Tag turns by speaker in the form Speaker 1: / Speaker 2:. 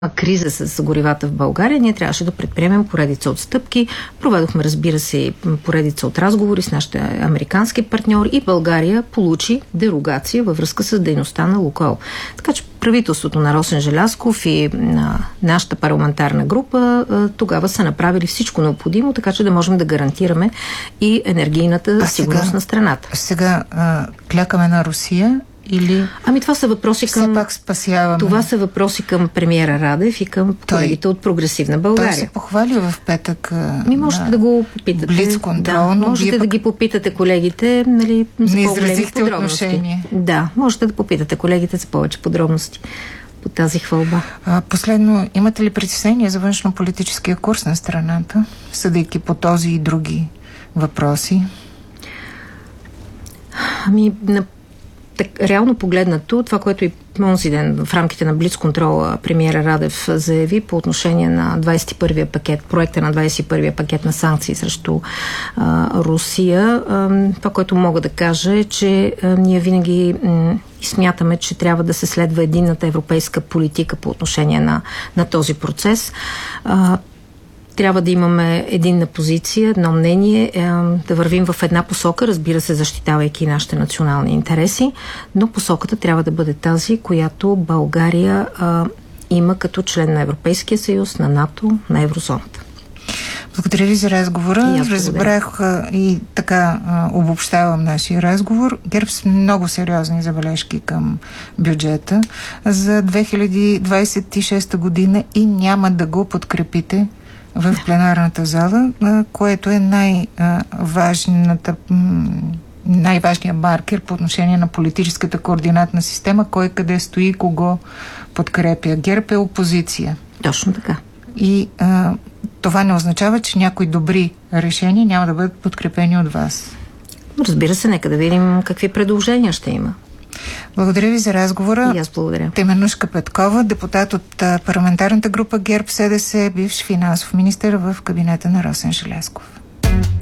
Speaker 1: криза с горивата в България, ние трябваше да предприемем поредица от стъпки. Проведохме, разбира се, поредица от разговори с нашите американски партньори и България получи дерогация във връзка с дейността на Лукойл. Така че правителството на Росен Желязков и на нашата парламентарна група тогава са направили всичко необходимо, така че да можем да гарантираме и енергийната сигурност на страната.
Speaker 2: Сега клякаме на Русия или...
Speaker 1: това са въпроси към...
Speaker 2: Все пак спасяваме.
Speaker 1: Това са въпроси към премиера Радев и към колегите от Прогресивна България.
Speaker 2: Той се похвали в петък.
Speaker 1: Можете да го попитате.
Speaker 2: Блицконтрол,
Speaker 1: можете да ги попитате колегите, за по-големи подробности.
Speaker 2: Отношение.
Speaker 1: Да, можете да попитате колегите за повече подробности по тази хвалба.
Speaker 2: Последно, имате ли притеснение за външно-политическия курс на страната, съдейки по този и други въпроси?
Speaker 1: Реално погледнато, това, което и онзи ден в рамките на Блицконтрол премиера Радев заяви по отношение на 21-я пакет, проекта на 21-я пакет на санкции срещу Русия, това, което мога да кажа е, че ние винаги смятаме, че трябва да се следва единната европейска политика по отношение на този процес. Трябва да имаме единна позиция, едно мнение, да вървим в една посока, разбира се, защитавайки нашите национални интереси, но посоката трябва да бъде тази, която България има като член на Европейския съюз, на НАТО, на еврозоната.
Speaker 2: Благодаря ви за разговора. Разбрах и така обобщавам нашия разговор. ГЕРБ с много сериозни забележки към бюджета за 2026 година и няма да го подкрепите в пленарната зала, което е най-важният маркер по отношение на политическата координатна система, кой къде стои, кого подкрепя. ГЕРБ е опозиция.
Speaker 1: Точно така.
Speaker 2: И това не означава, че някои добри решения няма да бъдат подкрепени от вас.
Speaker 1: Разбира се, нека да видим какви предложения ще има.
Speaker 2: Благодаря ви за разговора.
Speaker 1: И аз благодаря.
Speaker 2: Теменужка Петкова, депутат от парламентарната група ГЕРБ-СДС, бивш финансов министър в кабинета на Росен Желязков.